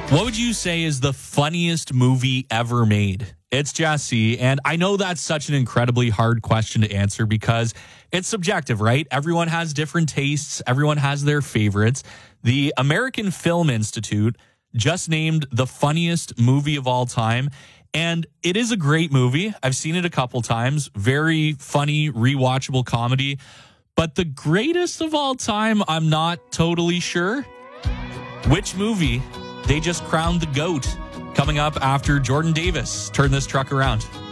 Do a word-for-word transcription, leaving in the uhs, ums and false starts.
What would you say is the funniest movie ever made? It's Jesse, and I know that's such an incredibly hard question to answer because it's subjective, right? Everyone has different tastes. Everyone has their favorites. The American Film Institute just named the funniest movie of all time, and it is a great movie. I've seen it a couple times. Very funny, rewatchable comedy. But the greatest of all time, I'm not totally sure. Which movie? They just crowned the GOAT. Coming up after Jordan Davis turned this truck around.